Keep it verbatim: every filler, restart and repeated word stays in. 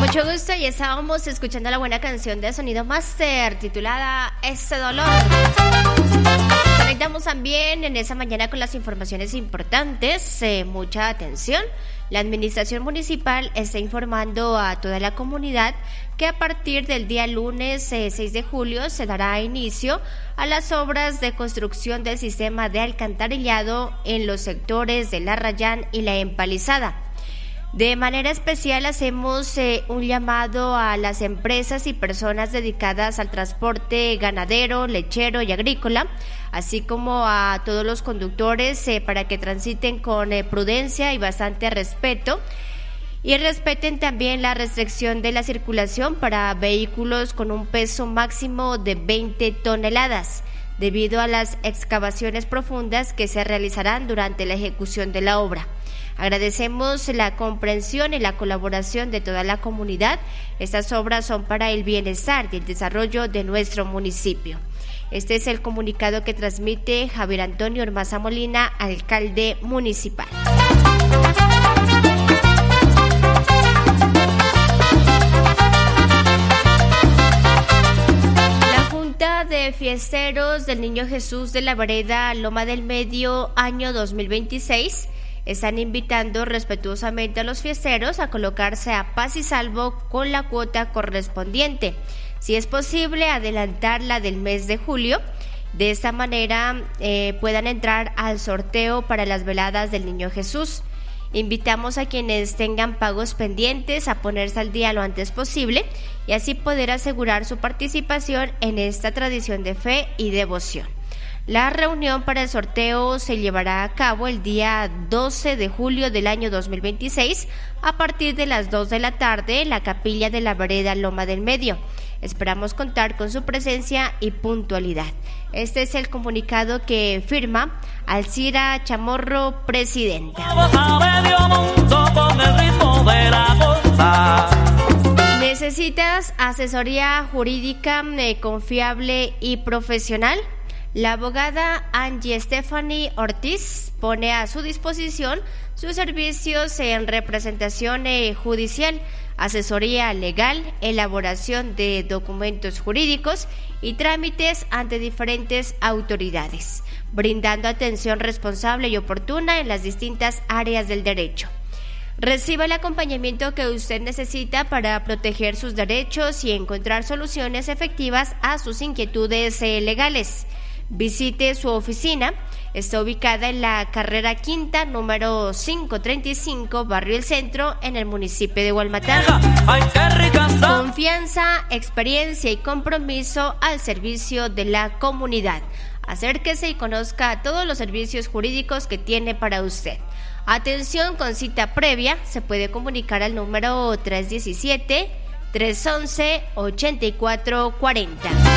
Mucho gusto, y estábamos escuchando la buena canción de Sonido Master titulada Ese Dolor. Conectamos también en esa mañana con las informaciones importantes. Eh, mucha atención. La administración municipal está informando a toda la comunidad que a partir del día lunes eh, seis de julio se dará inicio a las obras de construcción del sistema de alcantarillado en los sectores de La Rayán y La Empalizada. De manera especial hacemos eh, un llamado a las empresas y personas dedicadas al transporte ganadero, lechero y agrícola, así como a todos los conductores eh, para que transiten con eh, prudencia y bastante respeto, y respeten también la restricción de la circulación para vehículos con un peso máximo de veinte toneladas, debido a las excavaciones profundas que se realizarán durante la ejecución de la obra. Agradecemos la comprensión y la colaboración de toda la comunidad. Estas obras son para el bienestar y el desarrollo de nuestro municipio. Este es el comunicado que transmite Javier Antonio Ormaza Molina, alcalde municipal. La Junta de Fiesteros del Niño Jesús de la Vereda Loma del Medio, año dos mil veintiséis, están invitando respetuosamente a los fiesteros a colocarse a paz y salvo con la cuota correspondiente. Si es posible, adelantar la del mes de julio. De esta manera eh, puedan entrar al sorteo para las veladas del Niño Jesús. Invitamos a quienes tengan pagos pendientes a ponerse al día lo antes posible y así poder asegurar su participación en esta tradición de fe y devoción. La reunión para el sorteo se llevará a cabo el día doce de julio del año dos mil veintiséis a partir de las dos de la tarde en la capilla de la Vereda Loma del Medio. Esperamos contar con su presencia y puntualidad. Este es el comunicado que firma Alcira Chamorro, presidenta. ¿Necesitas asesoría jurídica eh, confiable y profesional? La abogada Angie Stephanie Ortiz pone a su disposición sus servicios en representación eh, judicial, asesoría legal, elaboración de documentos jurídicos y trámites ante diferentes autoridades, brindando atención responsable y oportuna en las distintas áreas del derecho. Reciba el acompañamiento que usted necesita para proteger sus derechos y encontrar soluciones efectivas a sus inquietudes eh, legales. Visite su oficina, está ubicada en la carrera quinta, número quinientos treinta y cinco, Barrio El Centro, en el municipio de Hualmatán. Confianza, experiencia y compromiso al servicio de la comunidad. Acérquese y conozca todos los servicios jurídicos que tiene para usted. Atención con cita previa, se puede comunicar al número tres uno siete, tres uno uno, ocho cuatro cuatro cero.